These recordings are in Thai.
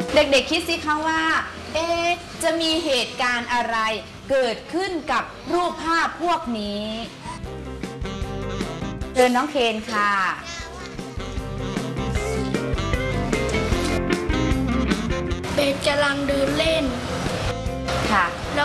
เด็กๆคิดสิคะว่าจะมีเหตุการณ์อะไรเกิดขึ้นกับรูปภาพพวกนี้เชิญน้องเคนค่ะเบสกำลังเดินเล่นค่ะแล้ว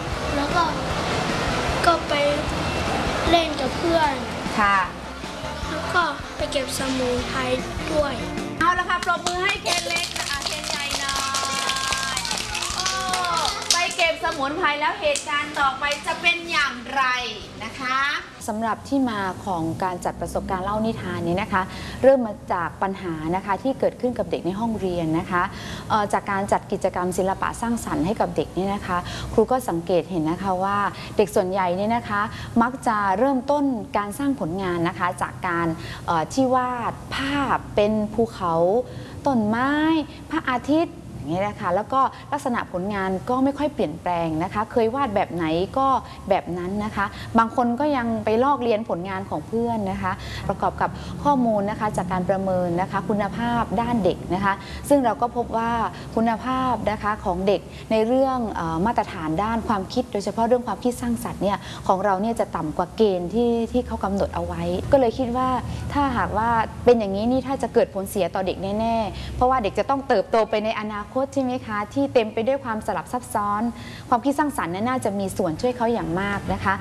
ก็ไปเล่นกับเพื่อนค่ะแล้วก็ไปเก็บสมุนไพรด้วยเอาละค่ะปรบมือให้เคนเล็กนะคะเคนใหญ่หน่อยไปเก็บสมุนไพรแล้วเหตุการณ์ต่อไปจะเป็นอย่างไรนะคะสำหรับที่มาของการจัดประสบการณ์เล่านิทานนี้นะคะเริ่มมาจากปัญหานะคะที่เกิดขึ้นกับเด็กในห้องเรียนนะคะจากการจัดกิจกรรมศิลปะสร้างสรรค์ให้กับเด็กนี่นะคะครูก็สังเกตเห็นนะคะว่าเด็กส่วนใหญ่นี่นะคะมักจะเริ่มต้นการสร้างผลงานนะคะจากการที่วาดภาพเป็นภูเขาต้นไม้พระอาทิตย์อย่างนี้นะคะแล้วก็ลักษณะผลงานก็ไม่ค่อยเปลี่ยนแปลงนะคะเคยวาดแบบไหนก็แบบนั้นนะคะบางคนก็ยังไปลอกเลียนผลงานของเพื่อนนะคะประกอบกับข้อมูลนะคะจากการประเมินนะคะคุณภาพด้านเด็กนะคะซึ่งเราก็พบว่าคุณภาพนะคะของเด็กในเรื่องมาตรฐานด้านความคิดโดยเฉพาะเรื่องความคิดสร้างสรรค์เนี่ยของเราเนี่ยจะต่ำกว่าเกณฑ์ที่เขากำหนดเอาไว้ก็เลยคิดว่าถ้าหากว่าเป็นอย่างนี้นี่ถ้าจะเกิดผลเสียต่อเด็กแน่ๆเพราะว่าเด็กจะต้องเติบโตไปในอนาคตใช่ไหมคะที่เต็มไปด้วยความสลับซับซ้อนความคิดสร้างสรรค์น่าจะมีส่วนช่วยเขาอย่างมากนะคะ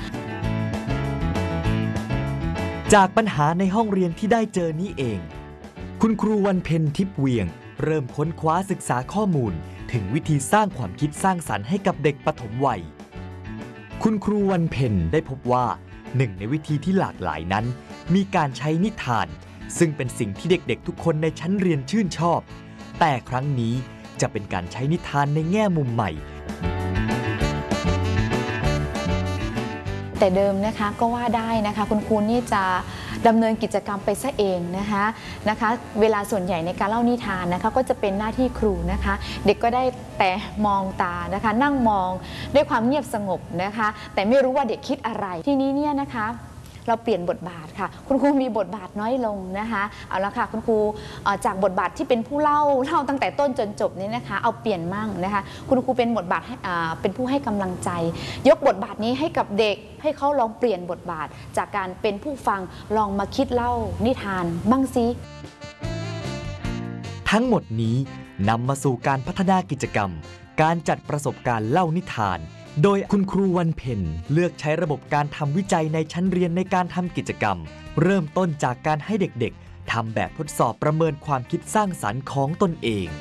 จากปัญหาในห้องเรียนที่ได้เจอนี้เองคุณครูวันเพ็ญทิพย์เวียงเริ่มค้นคว้าศึกษาข้อมูลถึงวิธีสร้างความคิดสร้างสรรค์ให้กับเด็กปฐมวัยคุณครูวันเพ็ญได้พบว่าหนึ่งในวิธีที่หลากหลายนั้นมีการใช้นิทานซึ่งเป็นสิ่งที่เด็กๆทุกคนในชั้นเรียนชื่นชอบแต่ครั้งนี้จะเป็นการใช้นิทานในแง่มุมใหม่แต่เดิมนะคะก็ว่าได้นะคะคุณครูนี่จะดำเนินกิจกรรมไปซะเองนะคะเวลาส่วนใหญ่ในการเล่านิทานนะคะก็จะเป็นหน้าที่ครูนะคะเด็กก็ได้แต่มองตานะคะนั่งมองด้วยความเงียบสงบนะคะแต่ไม่รู้ว่าเด็กคิดอะไรทีนี้เนี่ยนะคะเราเปลี่ยนบทบาทค่ะคุณครูมีบทบาทน้อยลงนะคะเอาละค่ะคุณครูจากบทบาทที่เป็นผู้เล่าตั้งแต่ต้นจนจบนี้นะคะเอาเปลี่ยนมั่งนะคะคุณครูเป็นบทบาทเป็นผู้ให้กำลังใจยกบทบาทนี้ให้กับเด็กให้เขาลองเปลี่ยนบทบาทจากการเป็นผู้ฟังลองมาคิดเล่านิทานบ้างสิทั้งหมดนี้นำมาสู่การพัฒนากิจกรรมการจัดประสบการณ์เล่านิทานโดยคุณครูวันเพ็ญเลือกใช้ระบบการทำวิจัยในชั้นเรียนในการทำกิจกรรมเริ่มต้นจากการให้เด็กๆทำแบบทดสอบประเมินความคิดสร้างสรรค์ของตนเอง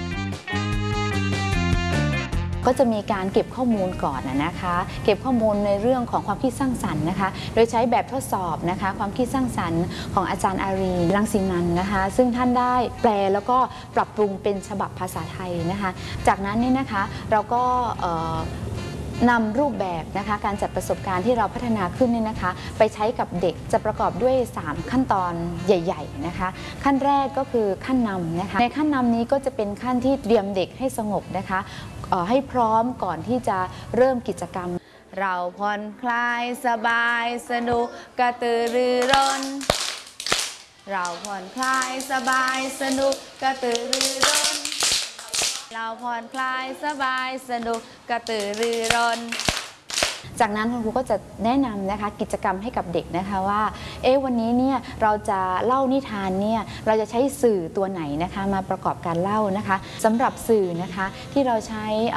ก็จะมีการเก็บข้อมูลก่อนนะคะเก็บข้อมูลในเรื่องของความคิดสร้างสรรค์นะคะโดยใช้แบบทดสอบนะคะความคิดสร้างสรรค์ของอาจารย์อารีรังสีนันท์นะคะซึ่งท่านได้แปลแล้วก็ปรับปรุงเป็นฉบับภาษาไทยนะคะจากนั้นนี่นะคะเราก็นำรูปแบบนะคะการจัดประสบการณ์ที่เราพัฒนาขึ้นนี่นะคะไปใช้กับเด็กจะประกอบด้วย3ขั้นตอนใหญ่ๆนะคะขั้นแรกก็คือขั้นนำนะคะในขั้นนำนี้ก็จะเป็นขั้นที่เตรียมเด็กให้สงบนะคะให้พร้อมก่อนที่จะเริ่มกิจกรรมเราผ่อนคลายสบายสนุกกระตือรือร้นเราผ่อนคลายสบายสนุกกระตือรือร้นเราผ่อนคลายสบายสนุกกระตือรือร้นจากนั้นคุณครูก็จะแนะนำนะคะกิจกรรมให้กับเด็กนะคะว่าวันนี้เนี่ยเราจะเล่านิทานเนี่ยเราจะใช้สื่อตัวไหนนะคะมาประกอบการเล่านะคะสำหรับสื่อนะคะที่เราใช้